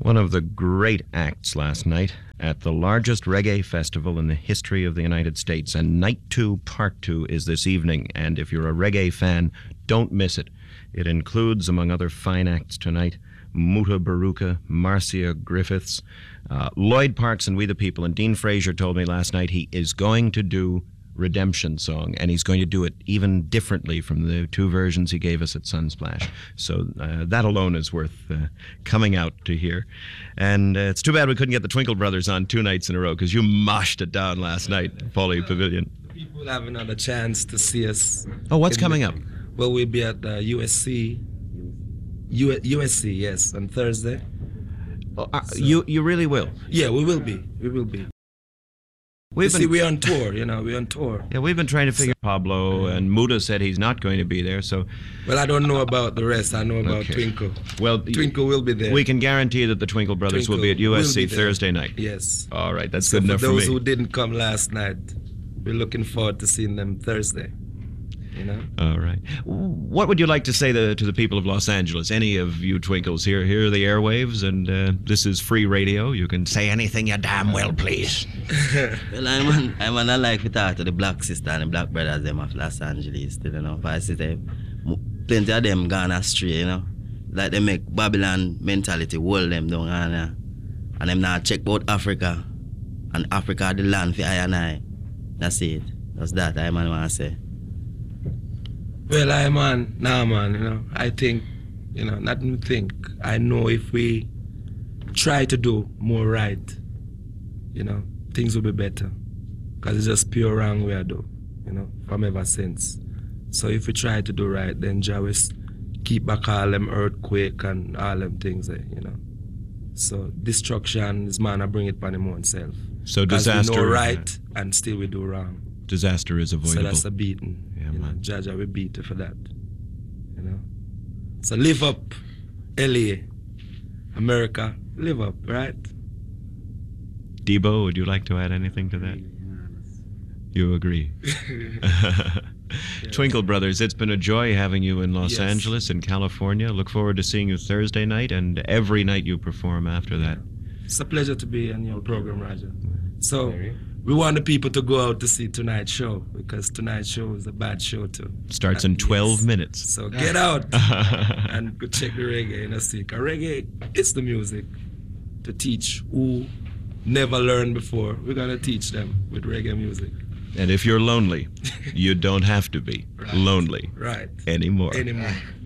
One of the great acts last night at the largest reggae festival in the history of the United States. And Night 2, Part 2 is this evening. And if you're a reggae fan, don't miss it. It includes, among other fine acts tonight, Muta Baruka, Marcia Griffiths, Lloyd Parks and We the People. And Dean Fraser told me last night he is going to do Redemption Song, and he's going to do it even differently from the two versions he gave us at Sunsplash. So that alone is worth coming out to hear. And it's too bad we couldn't get the Twinkle Brothers on 2 nights in a row, because you moshed it down last night at Foley Pavilion. People have another chance to see us. Oh, what's coming up? Well, we'll be at USC, yes, on Thursday. You really will? Yeah, we will be. We will be. We're on tour, we're on tour. Yeah, we've been trying to figure Pablo, and Muta said he's not going to be there, so... Well, I don't know about the rest. I know about Twinkle. Well, Twinkle will be there. We can guarantee that the Twinkle Brothers will be at USC Thursday night. Yes. All right, that's good enough for me. For those who didn't come last night, we're looking forward to seeing them Thursday. All right. What would you like to say to the people of Los Angeles? Any of you Twinkles here are the airwaves, and this is free radio. You can say anything you damn well please. Well, I like to talk to the black sister and the black brothers them of Los Angeles. If I see them, plenty of them gone astray. Like they make Babylon mentality hold them down, and them not check about Africa, and Africa the land for I and I. That's it. That's that I want to say. Well, I think, not to think. I know if we try to do more right, things will be better. Because it's just pure wrong we are doing, from ever since. So if we try to do right, then Jah will keep back all them earthquake and all them things there, So destruction is man, I bring it upon him own self. So disaster. We know right and still we do wrong. Disaster is avoidable. So that's a beating. Man. Jah will beat you for that. So live up, LA, America, live up, right? Debo, would you like to add anything to that? You agree? Twinkle Brothers, it's been a joy having you in Los Angeles and California. Look forward to seeing you Thursday night and every night you perform after that. It's a pleasure to be on your program, Raja. So we want the people to go out to see tonight's show, because tonight's show is a bad show too. Starts in 12 minutes. So get out and go check the reggae, see. Because reggae, it's the music to teach who never learned before. We're going to teach them with reggae music. And if you're lonely, you don't have to be lonely anymore.